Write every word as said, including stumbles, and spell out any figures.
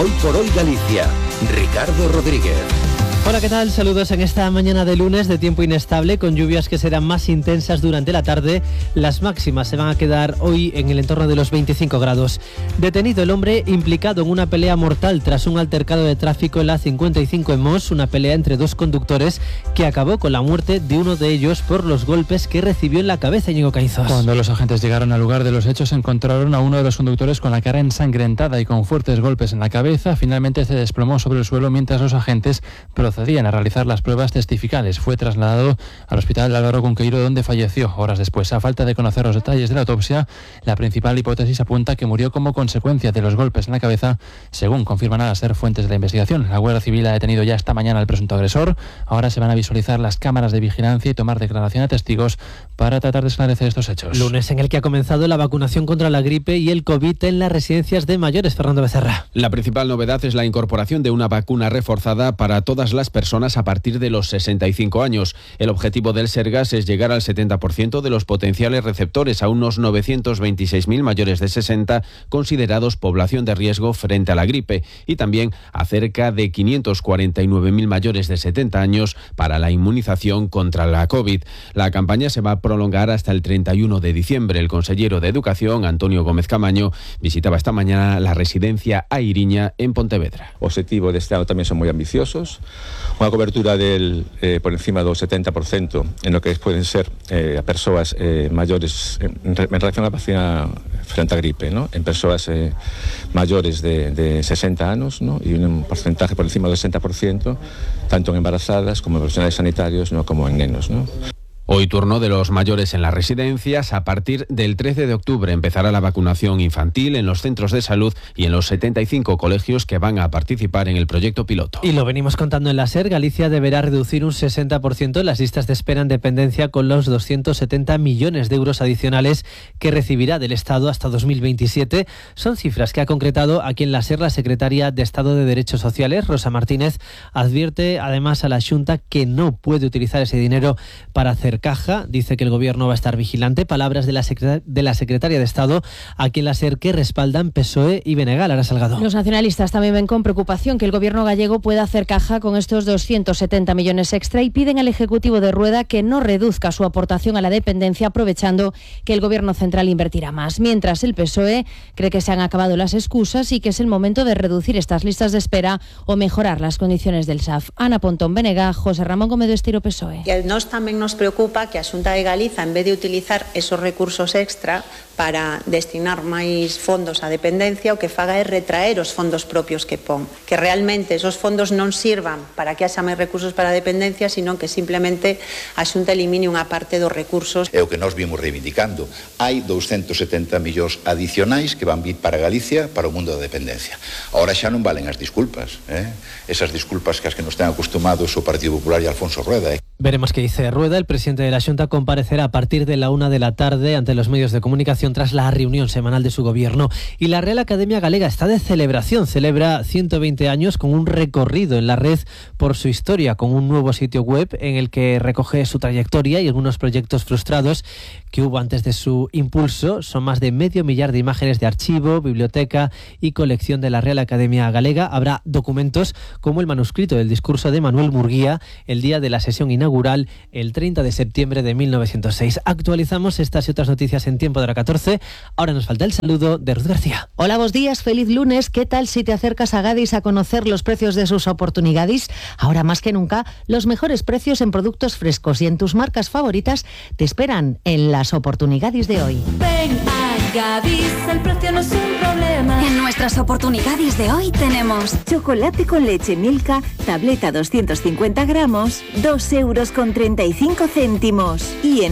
Hoy por Hoy Galicia. Ricardo Rodríguez. Hola, ¿qué tal? Saludos en esta mañana de lunes de tiempo inestable, con lluvias que serán más intensas durante la tarde. Las máximas se van a quedar hoy en el entorno de los veinticinco grados. Detenido el hombre implicado en una pelea mortal tras un altercado de tráfico en la cincuenta y cinco en Mos, una pelea entre dos conductores que acabó con la muerte de uno de ellos por los golpes que recibió en la cabeza. Íñigo Caizos. Cuando los agentes llegaron al lugar de los hechos, encontraron a uno de los conductores con la cara ensangrentada y con fuertes golpes en la cabeza. Finalmente se desplomó sobre el suelo mientras los agentes procedían a realizar las pruebas testificales. Fue trasladado al hospital Álvaro Cunqueiro, donde falleció horas después. A falta de conocer los detalles de la autopsia, la principal hipótesis apunta que murió como consecuencia de los golpes en la cabeza, según confirman a ser fuentes de la investigación. La Guardia Civil ha detenido ya esta mañana al presunto agresor. Ahora se van a visualizar las cámaras de vigilancia y tomar declaración a testigos para tratar de esclarecer estos hechos. Lunes en el que ha comenzado la vacunación contra la gripe y el COVID en las residencias de mayores. Fernando Becerra. La principal novedad es la incorporación de una vacuna reforzada para todas las personas a partir de los sesenta y cinco años. El objetivo del Sergas es llegar al setenta por ciento de los potenciales receptores, a unos novecientos veintiséis mil mayores de sesenta considerados población de riesgo frente a la gripe, y también a cerca de quinientos cuarenta y nueve mil mayores de setenta años para la inmunización contra la COVID. La campaña se va a prolongar hasta el treinta y uno de diciembre. El consejero de Educación, Antonio Gómez Camaño, visitaba esta mañana la residencia Airiña en Pontevedra. Os objetivos deste ano tamén son moi ambiciosos. Unha cobertura del eh, por encima do setenta por ciento en lo que pueden ser eh, a persoas eh, maiores en, en relación á vacina frente á gripe, ¿no? En persoas eh, maiores de, de sesenta anos, ¿no? Y un porcentaje por encima do sesenta por ciento tanto en embarazadas como en profesionales sanitarios, ¿no? Como en nenos, ¿no? Hoy turno de los mayores en las residencias. A partir del trece de octubre empezará la vacunación infantil en los centros de salud y en los setenta y cinco colegios que van a participar en el proyecto piloto. Y lo venimos contando en la SER. Galicia deberá reducir un sesenta por ciento las listas de espera en dependencia con los doscientos setenta millones de euros adicionales que recibirá del Estado hasta dos mil veintisiete. Son cifras que ha concretado aquí en la SER la secretaria de Estado de Derechos Sociales, Rosa Martínez. Advierte además a la Xunta que no puede utilizar ese dinero para hacer caja. Dice que el gobierno va a estar vigilante. Palabras de la, secretaria, de la secretaria de Estado aquí en la SER, que respaldan P S O E y B N G. Lara Salgado. Los nacionalistas también ven con preocupación que el gobierno gallego pueda hacer caja con estos doscientos setenta millones extra y piden al Ejecutivo de Rueda que no reduzca su aportación a la dependencia, aprovechando que el gobierno central invertirá más. Mientras el P S O E cree que se han acabado las excusas y que es el momento de reducir estas listas de espera o mejorar las condiciones del S A F. Ana Pontón, B N G, José Ramón Gómez do Estiro, P S O E. Y a nos tamén nos preocupa que a Xunta de Galiza, en vez de utilizar esos recursos extra para destinar máis fondos á dependencia, o que faga é retraer os fondos propios que pon. Que realmente esos fondos non sirvan para que haxa máis recursos para a dependencia, sino que simplemente a Xunta elimine unha parte dos recursos. É o que nós vimos reivindicando. Hai doscientos setenta millóns adicionais que van vir para Galicia, para o mundo da dependencia. Ahora xa non valen as disculpas, eh? Esas disculpas que as que nos ten acostumados o Partido Popular e Alfonso Rueda. Eh? Veremos qué dice Rueda. El presidente de la Xunta comparecerá a partir de la una de la tarde ante los medios de comunicación tras la reunión semanal de su gobierno. Y la Real Academia Galega está de celebración. Celebra ciento veinte años con un recorrido en la red por su historia, con un nuevo sitio web en el que recoge su trayectoria y algunos proyectos frustrados que hubo antes de su impulso. Son más de medio millar de imágenes de archivo, biblioteca y colección de la Real Academia Galega. Habrá documentos como el manuscrito del discurso de Manuel Murguía el día de la sesión inaugural el treinta de septiembre de mil novecientos seis. Actualizamos estas y otras noticias en tiempo de la catorce. Ahora nos falta el saludo de Ruth García. Hola, buenos días, feliz lunes. ¿Qué tal si te acercas a Gadis a conocer los precios de sus oportunidades? Ahora más que nunca, los mejores precios en productos frescos y en tus marcas favoritas te esperan en las oportunidades de hoy. Ven a Gadis, el precio no es un problema. En nuestras oportunidades de hoy tenemos chocolate con leche Milka, tableta doscientos cincuenta gramos, dos euros con treinta y cinco céntimos. Y en